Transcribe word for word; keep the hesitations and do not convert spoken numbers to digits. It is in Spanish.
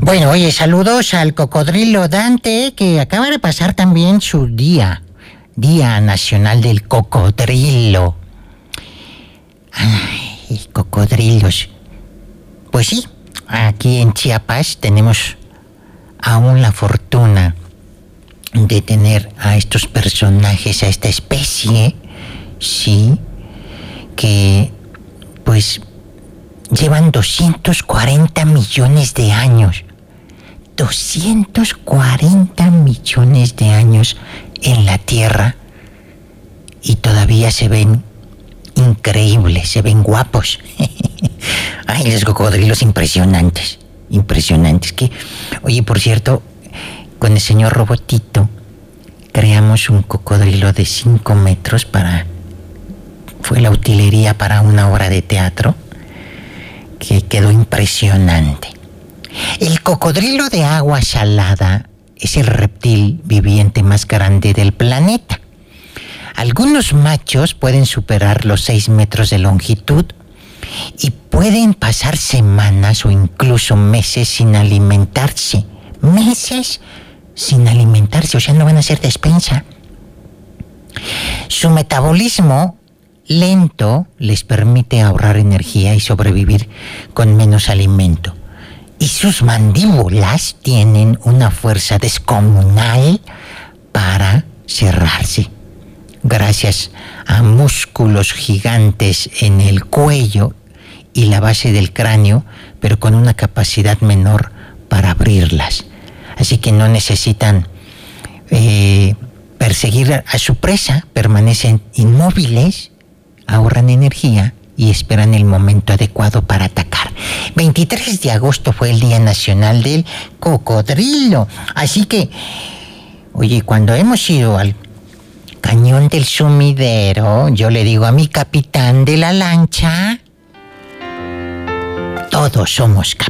Bueno, oye, saludos al cocodrilo Dante, que acaba de pasar también su día, Día Nacional del Cocodrilo. Ay, cocodrilos. Pues sí, aquí en Chiapas tenemos aún la fortuna de tener a estos personajes, a esta especie, sí, que pues llevan doscientos cuarenta millones de años. doscientos cuarenta millones de años en la Tierra y todavía se ven increíbles, se ven guapos. Ay, los cocodrilos impresionantes, impresionantes. Que, oye, por cierto, con el señor Robotito creamos un cocodrilo de cinco metros para... Fue la utilería para una obra de teatro que quedó impresionante. El cocodrilo de agua salada es el reptil viviente más grande del planeta. Algunos machos pueden superar los seis metros de longitud y pueden pasar semanas o incluso meses sin alimentarse. Meses sin alimentarse, o sea, no van a hacer despensa. Su metabolismo lento les permite ahorrar energía y sobrevivir con menos alimento. Y sus mandíbulas tienen una fuerza descomunal para cerrarse, gracias a músculos gigantes en el cuello y la base del cráneo, pero con una capacidad menor para abrirlas. Así que no necesitan eh, perseguir a su presa, permanecen inmóviles, ahorran energía y esperan el momento adecuado para atacar. veintitrés de agosto fue el Día Nacional del Cocodrilo. Así que, oye, cuando hemos ido al Cañón del Sumidero, yo le digo a mi capitán de la lancha, todos somos capitanes.